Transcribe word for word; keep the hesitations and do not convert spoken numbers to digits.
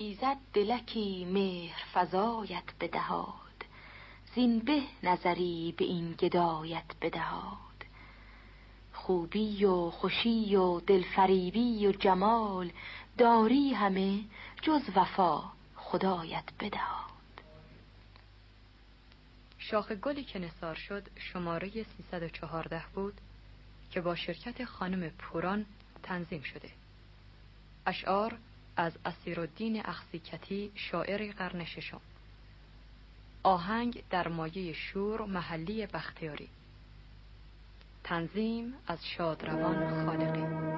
ایزد دلکی مهر فزایت بدهاد، زین به نظری به این گدایت بدهاد. خوبی و خوشی و دلفریبی و جمال، داری همه جز وفا خدایت بدهاد. شاخ گلی که نثار شد شماره سیصد و چهارده بود که با شرکت خانم پوران تنظیم شده. اشعار از اسیرالدین اخسیکتی، شاعر قرن ششم. آهنگ در مایه شور محلی بختیاری. تنظیم از شادروان خالقی.